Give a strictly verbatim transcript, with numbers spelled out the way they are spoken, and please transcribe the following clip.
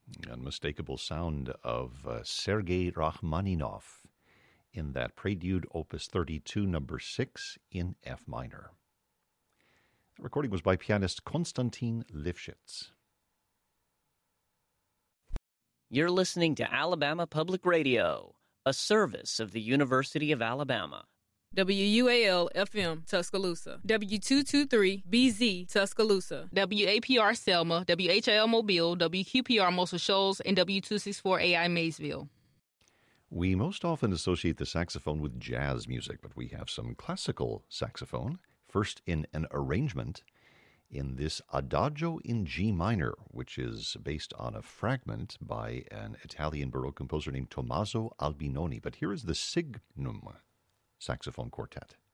Unmistakable sound of uh, Sergei Rachmaninoff in that Prelude Opus thirty-two, number six in F minor. The recording was by pianist Konstantin Lifshitz. You're listening to Alabama Public Radio, a service of the University of Alabama. W U A L F M Tuscaloosa, W two twenty-three B Z Tuscaloosa, W A P R Selma, W H L Mobile, W Q P R Muscle Shoals, and W two sixty-four A I Maysville. We most often associate the saxophone with jazz music, but we have some classical saxophone, first in an arrangement in this Adagio in G minor, which is based on a fragment by an Italian Baroque composer named Tommaso Albinoni. But here is the Signum saxophone quartet.